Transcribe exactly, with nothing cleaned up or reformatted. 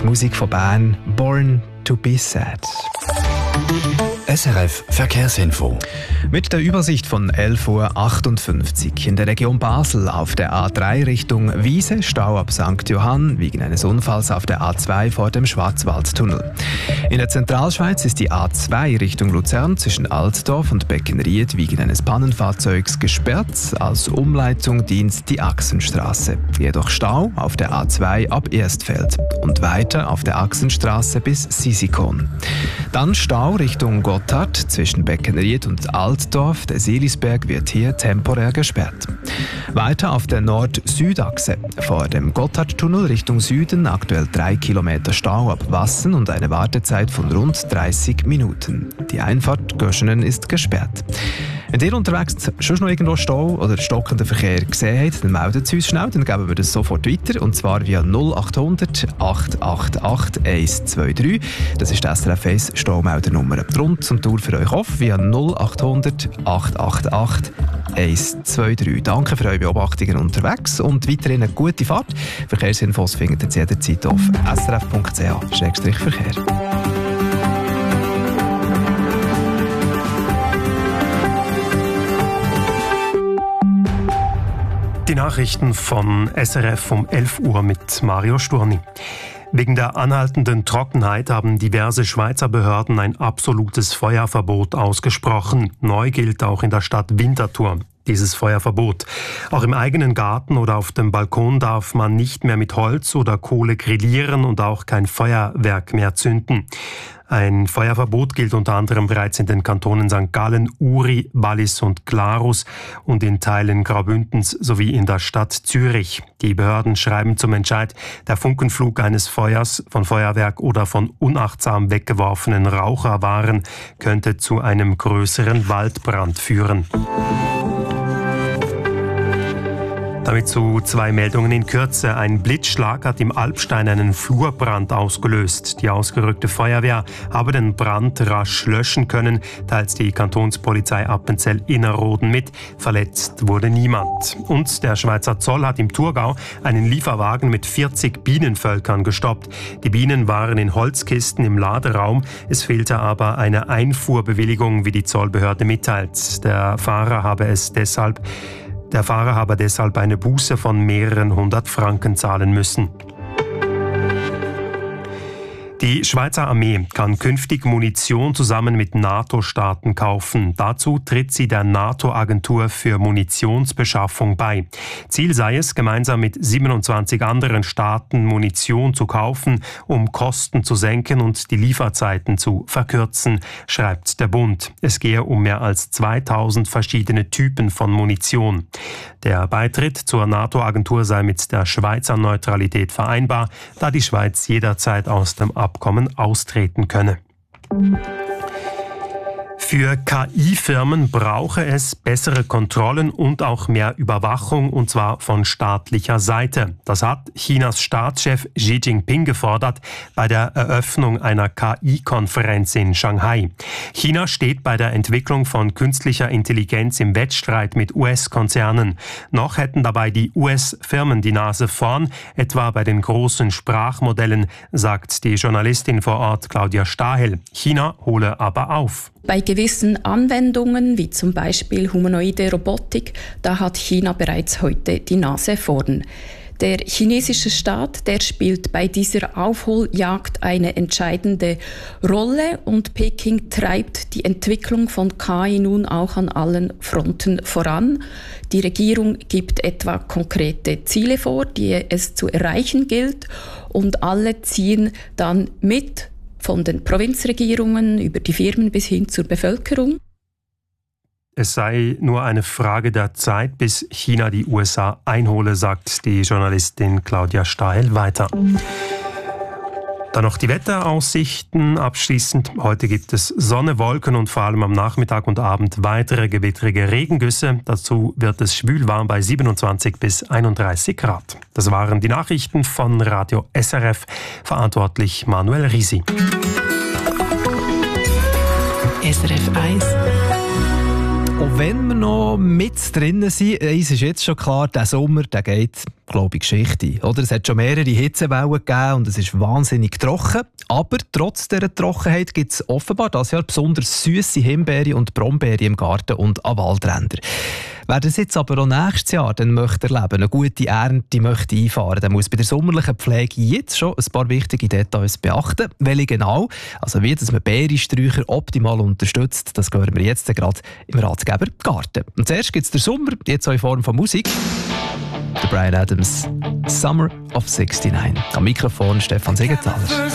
Musik von Bern, «Born to be Sad». S R F Verkehrsinfo. Mit der Übersicht von elf Uhr achtundfünfzig. In der Region Basel auf der A drei Richtung Wiese, Stau ab Sankt Johann wegen eines Unfalls auf der A zwei vor dem Schwarzwaldtunnel. In der Zentralschweiz ist die A zwei Richtung Luzern zwischen Altdorf und Beckenried wegen eines Pannenfahrzeugs gesperrt. Als Umleitung dient die Achsenstraße. Jedoch Stau auf der A zwei ab Erstfeld und weiter auf der Achsenstraße bis Sisikon. Dann Stau Richtung Gotthard zwischen Beckenried und Altdorf. Der Seelisberg wird hier temporär gesperrt. Weiter auf der Nord-Süd-Achse. Vor dem Gotthardtunnel Richtung Süden aktuell drei Kilometer Stau ab Wassen und eine Wartezeit von rund dreißig Minuten. Die Einfahrt Göschenen ist gesperrt. Wenn ihr unterwegs schon noch irgendwo Stau oder stockenden Verkehr gesehen habt, dann meldet es uns schnell, dann geben wir das sofort weiter. Und zwar via null acht hundert acht acht acht eins zwei drei. Das ist die S R F eins Staumeldernummer. Rund und Tour für euch auf via null acht hundert acht acht acht eins zwei drei. Danke für eure Beobachtungen unterwegs und weiterhin eine gute Fahrt. Verkehrsinfos findet ihr jederzeit auf s r f punkt c h Schrägstrich Verkehr. Die Nachrichten von S R F um elf Uhr mit Mario Sturni. Wegen der anhaltenden Trockenheit haben diverse Schweizer Behörden ein absolutes Feuerverbot ausgesprochen. Neu gilt auch in der Stadt Winterthur dieses Feuerverbot. Auch im eigenen Garten oder auf dem Balkon darf man nicht mehr mit Holz oder Kohle grillieren und auch kein Feuerwerk mehr zünden. Ein Feuerverbot gilt unter anderem bereits in den Kantonen Sankt Gallen, Uri, Wallis und Glarus und in Teilen Graubündens sowie in der Stadt Zürich. Die Behörden schreiben zum Entscheid, der Funkenflug eines Feuers, von Feuerwerk oder von unachtsam weggeworfenen Raucherwaren könnte zu einem größeren Waldbrand führen. Damit zu zwei Meldungen in Kürze. Ein Blitzschlag hat im Alpstein einen Flurbrand ausgelöst. Die ausgerückte Feuerwehr habe den Brand rasch löschen können, teilt die Kantonspolizei Appenzell-Innerrhoden mit. Verletzt wurde niemand. Und der Schweizer Zoll hat im Thurgau einen Lieferwagen mit vierzig Bienenvölkern gestoppt. Die Bienen waren in Holzkisten im Laderaum. Es fehlte aber eine Einfuhrbewilligung, wie die Zollbehörde mitteilt. Der Fahrer habe es deshalb Der Fahrer habe deshalb eine Buße von mehreren hundert Franken zahlen müssen. Die Schweizer Armee kann künftig Munition zusammen mit NATO-Staaten kaufen. Dazu tritt sie der NATO-Agentur für Munitionsbeschaffung bei. Ziel sei es, gemeinsam mit siebenundzwanzig anderen Staaten Munition zu kaufen, um Kosten zu senken und die Lieferzeiten zu verkürzen, schreibt der Bund. Es gehe um mehr als zweitausend verschiedene Typen von Munition. Der Beitritt zur NATO-Agentur sei mit der Schweizer Neutralität vereinbar, da die Schweiz jederzeit aus dem Abkommen austreten könne. Für K I-Firmen brauche es bessere Kontrollen und auch mehr Überwachung, und zwar von staatlicher Seite. Das hat Chinas Staatschef Xi Jinping gefordert bei der Eröffnung einer K I-Konferenz in Shanghai. China steht bei der Entwicklung von künstlicher Intelligenz im Wettstreit mit U S-Konzernen. Noch hätten dabei die U S-Firmen die Nase vorn, etwa bei den großen Sprachmodellen, sagt die Journalistin vor Ort Claudia Stahel. China hole aber auf. Bei gewissen Anwendungen, wie zum Beispiel humanoide Robotik, da hat China bereits heute die Nase vorn. Der chinesische Staat, der spielt bei dieser Aufholjagd eine entscheidende Rolle und Peking treibt die Entwicklung von K I nun auch an allen Fronten voran. Die Regierung gibt etwa konkrete Ziele vor, die es zu erreichen gilt, und alle ziehen dann mit, von den Provinzregierungen über die Firmen bis hin zur Bevölkerung. Es sei nur eine Frage der Zeit, bis China die U S A einhole, sagt die Journalistin Claudia Stahel weiter. Dann noch die Wetteraussichten abschließend. Heute gibt es Sonne, Wolken und vor allem am Nachmittag und Abend weitere gewittrige Regengüsse. Dazu wird es schwülwarm bei siebenundzwanzig bis einunddreißig Grad. Das waren die Nachrichten von Radio S R F. Verantwortlich Manuel Risi. S R F eins. wenn wir noch mit drinnen sind, eins ist jetzt schon klar, der Sommer, der geht, glaube ich, Geschichte. Oder? Es hat schon mehrere Hitzewellen gegeben und es ist wahnsinnig trocken. Aber trotz dieser Trockenheit gibt es offenbar dieses Jahr besonders süße Himbeeren und Brombeeren im Garten und an Waldrändern. Wer das jetzt aber auch nächstes Jahr dann möchte erleben, eine gute Ernte möchte einfahren, dann muss bei der sommerlichen Pflege jetzt schon ein paar wichtige Details beachten. Welche genau, also wie dass man Beerensträucher optimal unterstützt, das hören wir jetzt gerade im Ratgeber Garten. Und zuerst gibt es den Sommer, jetzt auch in Form von Musik. Der Bryan Adams, Summer of sixty-nine. Am Mikrofon Stefan Siegenthaler.